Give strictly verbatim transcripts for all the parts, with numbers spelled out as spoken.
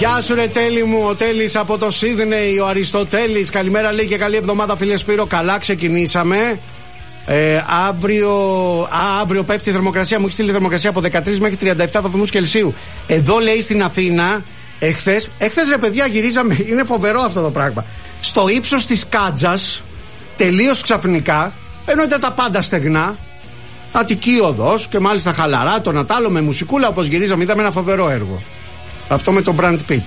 Γεια σου ρε Τέλη μου, ο Τέλης από το Σίδνεϊ, ο Αριστοτέλης. Καλημέρα λέει και καλή εβδομάδα φίλε Σπύρο. Καλά ξεκινήσαμε. Ε, αύριο, α, αύριο πέφτει η θερμοκρασία. Μου έχει στείλει θερμοκρασία από δεκατρείς μέχρι τριάντα επτά βαθμούς Κελσίου. Εδώ λέει στην Αθήνα, εχθές, εχθές ρε παιδιά γυρίζαμε, είναι φοβερό αυτό το πράγμα. Στο ύψος της Κάτζας, τελείως ξαφνικά, ενώ ήταν τα πάντα στεγνά, Αττική οδός και μάλιστα χαλαρά, το Νατάλο με μουσικούλα όπως γυρίζαμε, είδαμε ένα φοβερό έργο. Αυτό με τον Brad Pitt.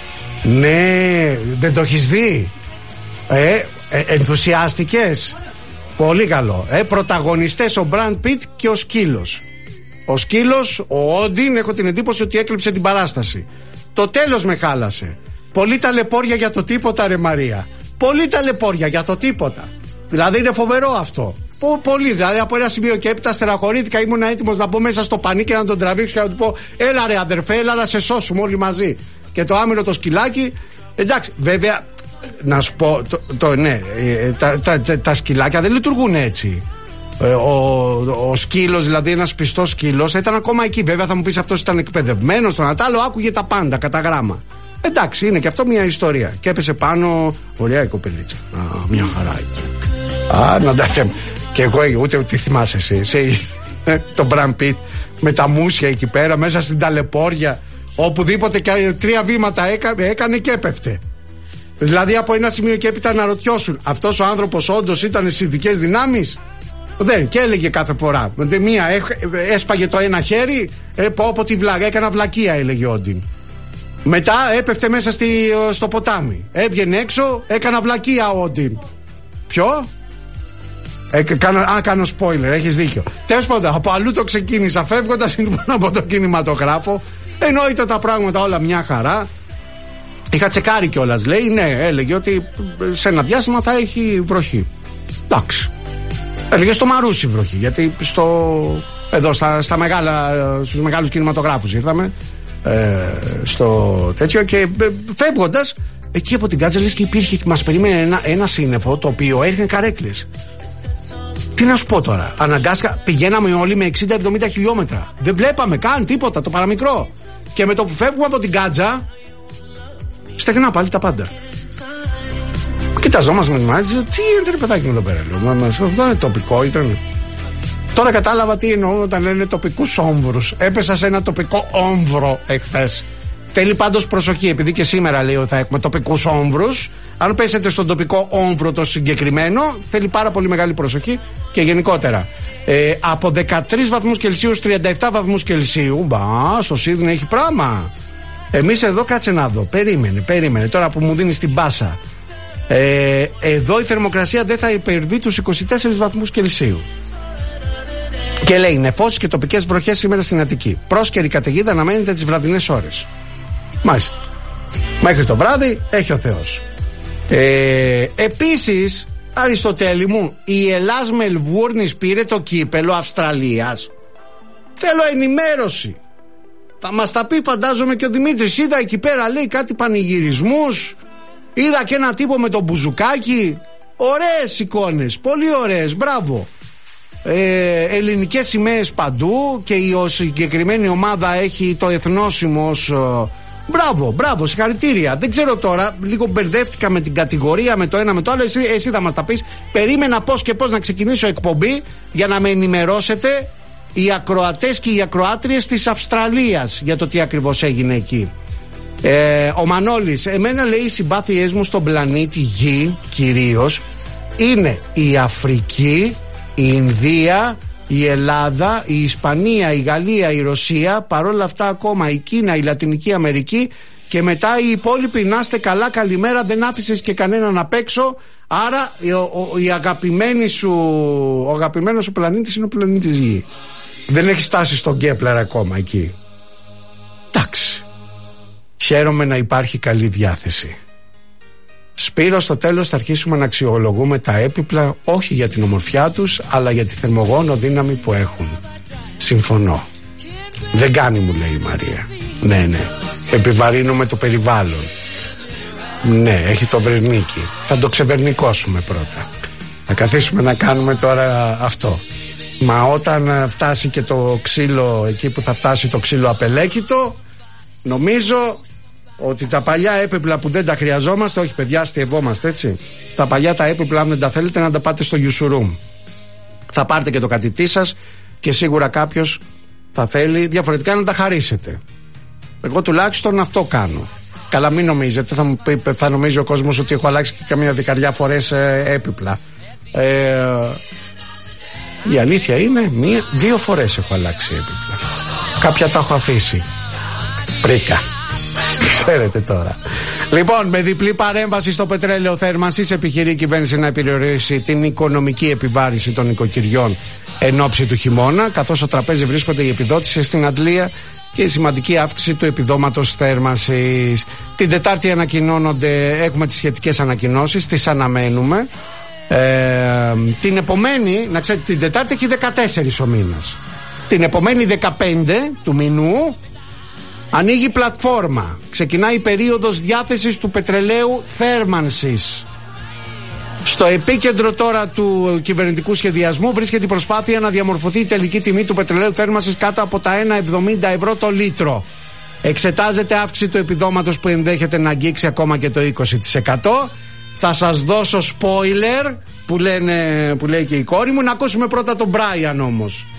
Ναι, δεν το έχεις δει? Ε, ε, ενθουσιάστηκες? Πολύ καλό. Ε, πρωταγωνιστές ο Brad Pitt και ο σκύλος. Ο σκύλος, ο Όντιν, έχω την εντύπωση ότι έκλειψε την παράσταση. Το τέλος με χάλασε. Πολύ ταλαιπώρια για το τίποτα ρε Μαρία. Πολύ ταλαιπώρια για το τίποτα. Δηλαδή είναι φοβερό αυτό. Πολύ, δηλαδή από ένα σημείο και έπειτα στεραχωρήθηκα. Ήμουν έτοιμος να μπω μέσα στο πανί και να τον τραβήξω και να του πω: έλα ρε αδερφέ, έλα να σε σώσουμε όλοι μαζί. Και το άμυρο το σκυλάκι. Εντάξει, βέβαια, να σου πω, το, το, ναι, τα, τα, τα, τα σκυλάκια δεν λειτουργούν έτσι. Ο, ο, ο σκύλος, δηλαδή ένας πιστός σκύλος, ήταν ακόμα εκεί. Βέβαια θα μου πεις αυτός ήταν εκπαιδευμένος, στον Ατάλο άκουγε τα πάντα κατά γράμμα. Εντάξει, είναι και αυτό μια ιστορία. Και έπεσε πάνω, ωραία η κοπελίτσα. Α, μια χαρά. Α, να τα και εγώ ούτε τι θυμάσαι εσύ, εσύ τον Brad Pitt με τα μουσια εκεί πέρα μέσα στην ταλαιπώρια, οπουδήποτε και τρία βήματα έκα, έκανε και έπεφτε. Δηλαδή από ένα σημείο και έπειτα να ρωτιώσουν, αυτός ο άνθρωπος όντως ήταν στις ειδικές δυνάμεις? Δεν, και έλεγε κάθε φορά. Μία έσπαγε το ένα χέρι, ε, πω από τη βλάκα, έκανα βλακεία, έλεγε Όντιν. Μετά έπεφτε μέσα στη, στο ποτάμι. Έβγαινε έξω, έκανα βλακεία Όντιν. Ποιο? Ε, κάνω, α, κάνω spoiler, έχεις δίκιο. Τέλος πάντων, από αλλού το ξεκίνησα φεύγοντας λοιπόν από το κινηματογράφο. Εννοείται τα πράγματα όλα μια χαρά. Είχα τσεκάρει κιόλας, λέει, ναι, έλεγε ότι σε ένα διάστημα θα έχει βροχή. Εντάξει. Έλεγε στο Μαρούσι βροχή, γιατί στο, εδώ στα, στα μεγάλα, στους μεγάλους κινηματογράφους ήρθαμε. Ε, στο τέτοιο και ε, φεύγοντας εκεί από την Κάτζα λες και υπήρχε, μας περίμενε ένα, ένα σύννεφο το οποίο έριχνε καρέκλες. Τι να σου πω τώρα, αναγκάστηκα, πηγαίναμε όλοι με εξήντα εβδομήντα χιλιόμετρα. Δεν βλέπαμε καν τίποτα, το παραμικρό. Και με το που φεύγουμε από την Κάτζα, στεγνά πάλι τα πάντα. Κοιταζόμαστε με τη μάτια, τι είναι ρε παιδάκι μου εδώ πέρα, λέω. Αυτό είναι τοπικό, ήταν. Τώρα κατάλαβα τι εννοώ όταν λένε τοπικούς όμβρους. Έπεσα σε ένα τοπικό όμβρο εχθές. Θέλει πάντως προσοχή, επειδή και σήμερα λέω θα έχουμε τοπικούς όμβρους. Αν πέσετε στον τοπικό όμβρο το συγκεκριμένο, θέλει πάρα πολύ μεγάλη προσοχή και γενικότερα. Ε, από δεκατρείς βαθμούς Κελσίου στους τριάντα επτά βαθμούς Κελσίου, μπα, στο Σίδνεϊ έχει πράγμα. Εμείς εδώ κάτσε να δω, περίμενε, περίμενε, τώρα που μου δίνει την πάσα. Ε, εδώ η θερμοκρασία δεν θα υπερβεί τους είκοσι τέσσερις βαθμούς Κελσίου. Και λέει νεφώσεις και τοπικές βροχές σήμερα στην Αττική. Πρόσκαιρη καταιγίδα αναμένεται τις βραδινές ώρες. Μάλιστα. Μέχρι το βράδυ έχει ο Θεός. Ε, επίσης, Αριστοτέλη μου, η Ελλάς Μελβούρνης πήρε το κύπελο Αυστραλίας. Θέλω ενημέρωση. Θα μας τα πει φαντάζομαι και ο Δημήτρης. Είδα εκεί πέρα λέει κάτι πανηγυρισμούς. Είδα και ένα τύπο με το μπουζουκάκι. Ωραίες εικόνες, πολύ ωραίες, μπράβο. Ε, ελληνικές σημαίες παντού και η συγκεκριμένη ομάδα έχει το εθνόσημο ως, μπράβο, μπράβο, συγχαρητήρια. Δεν ξέρω τώρα, λίγο μπερδεύτηκα με την κατηγορία, με το ένα με το άλλο. Εσύ, εσύ θα μας τα πεις. Περίμενα πώς και πώς να ξεκινήσω εκπομπή για να με ενημερώσετε οι ακροατές και οι ακροάτριες της Αυστραλίας για το τι ακριβώς έγινε εκεί. Ε, ο Μανώλης, εμένα λέει οι συμπάθειές μου στον πλανήτη Γη κυρίως είναι η Αφρική, η Ινδία, η Ελλάδα, η Ισπανία, η Γαλλία, η Ρωσία, παρόλα αυτά ακόμα η Κίνα, η Λατινική Αμερική και μετά οι υπόλοιποι. Να είστε καλά, καλημέρα, δεν άφησες και κανέναν απ' έξω. Άρα ο, ο, η αγαπημένη σου, ο αγαπημένος σου πλανήτης είναι ο πλανήτης Γη. Δεν έχει φτάσει στον Κέπλερ ακόμα εκεί. Εντάξει. Χαίρομαι να υπάρχει καλή διάθεση. Σπύρο, στο τέλος θα αρχίσουμε να αξιολογούμε τα έπιπλα όχι για την ομορφιά τους, αλλά για τη θερμογόνο δύναμη που έχουν. Συμφωνώ. Δεν κάνει, μου λέει η Μαρία. Ναι, ναι. Επιβαρύνουμε το περιβάλλον. Ναι, έχει το βερνίκι. Θα το ξεβερνικώσουμε πρώτα. Θα καθίσουμε να κάνουμε τώρα αυτό. Μα όταν φτάσει και το ξύλο εκεί που θα φτάσει το ξύλο απελέκητο, νομίζω ότι τα παλιά έπιπλα που δεν τα χρειαζόμαστε, όχι παιδιά, αστειευόμαστε, έτσι. Τα παλιά τα έπιπλα, αν δεν τα θέλετε, να τα πάτε στο Usuroom. Θα πάρετε και το κατητή σας και σίγουρα κάποιος θα θέλει διαφορετικά να τα χαρίσετε. Εγώ τουλάχιστον αυτό κάνω. Καλά, μην νομίζετε, θα, μου πει, θα νομίζει ο κόσμος ότι έχω αλλάξει και καμία δεκαριά φορές ε, έπιπλα. Ε, η αλήθεια είναι, μία, δύο φορές έχω αλλάξει έπιπλα. Κάποια τα έχω αφήσει. Πρίκα. Ξέρετε τώρα. Λοιπόν, με διπλή παρέμβαση στο πετρέλαιο θέρμανσης, επιχειρεί η κυβέρνηση να περιορίσει την οικονομική επιβάρυνση των νοικοκυριών εν ώψη του χειμώνα, καθώς στο τραπέζι βρίσκονται οι επιδότησεις στην αντλία και η σημαντική αύξηση του επιδόματος θέρμανσης. Την Τετάρτη ανακοινώνονται, έχουμε τις σχετικές ανακοινώσεις, τις αναμένουμε. Ε, την επομένη, να ξέρετε, την Τετάρτη έχει δεκατέσσερις ο μήνας. Την επομένη δεκαπέντε του μηνού ανοίγει πλατφόρμα. Ξεκινάει η περίοδος διάθεσης του πετρελαίου θέρμανσης. Στο επίκεντρο τώρα του κυβερνητικού σχεδιασμού βρίσκεται η προσπάθεια να διαμορφωθεί η τελική τιμή του πετρελαίου θέρμανσης κάτω από τα ένα κόμμα εβδομήντα ευρώ το λίτρο. Εξετάζεται αύξηση του επιδόματος που ενδέχεται να αγγίξει ακόμα και το είκοσι τοις εκατό. Θα σας δώσω spoiler που, λένε, που λέει και η κόρη μου. Να ακούσουμε πρώτα τον Brian όμως.